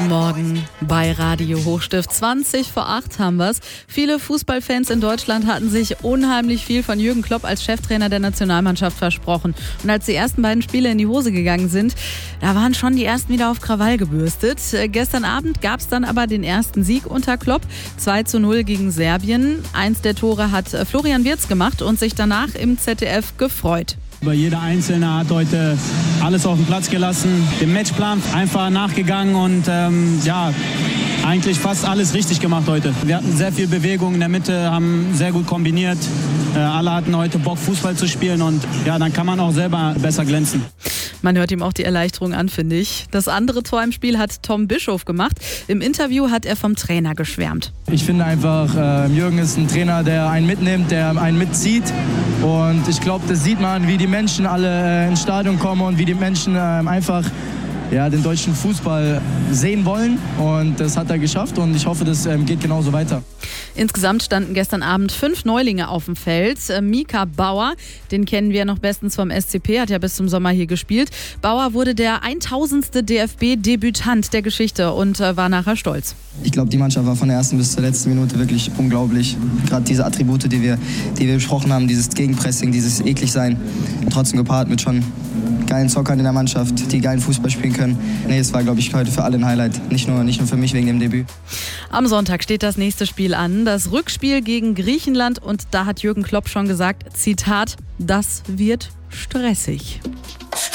Morgen bei Radio Hochstift. 20:20 haben wir's. Viele Fußballfans in Deutschland hatten sich unheimlich viel von Jürgen Klopp als Cheftrainer der Nationalmannschaft versprochen. Und als die ersten beiden Spiele in die Hose gegangen sind, da waren schon die ersten wieder auf Krawall gebürstet. Gestern Abend gab's dann aber den ersten Sieg unter Klopp. 2:0 gegen Serbien. Eins der Tore hat Florian Wirtz gemacht und sich danach im ZDF gefreut. Aber jeder Einzelne hat heute alles auf den Platz gelassen, dem Matchplan einfach nachgegangen und eigentlich fast alles richtig gemacht heute. Wir hatten sehr viel Bewegung in der Mitte, haben sehr gut kombiniert. Alle hatten heute Bock, Fußball zu spielen und dann kann man auch selber besser glänzen. Man hört ihm auch die Erleichterung an, finde ich. Das andere Tor im Spiel hat Tom Bischof gemacht. Im Interview hat er vom Trainer geschwärmt. Ich finde einfach, Jürgen ist ein Trainer, der einen mitnimmt, der einen mitzieht. Und ich glaube, das sieht man, wie die Menschen alle ins Stadion kommen und wie die Menschen einfach den deutschen Fußball sehen wollen. Und das hat er geschafft und ich hoffe, das geht genauso weiter. Insgesamt standen gestern Abend 5 Neulinge auf dem Feld. Mika Bauer, den kennen wir noch bestens vom SCP, hat ja bis zum Sommer hier gespielt. Bauer wurde der 1000. DFB-Debütant der Geschichte und war nachher stolz. Ich glaube, die Mannschaft war von der ersten bis zur letzten Minute wirklich unglaublich. Gerade diese Attribute, die wir besprochen haben, dieses Gegenpressing, dieses Ekligsein, trotzdem gepaart mit schon geilen Zockern in der Mannschaft, die geilen Fußball spielen können. Es war, glaube ich, heute für alle ein Highlight. Nicht nur für mich wegen dem Debüt. Am Sonntag steht das nächste Spiel an, das Rückspiel gegen Griechenland. Und da hat Jürgen Klopp schon gesagt, Zitat, das wird stressig.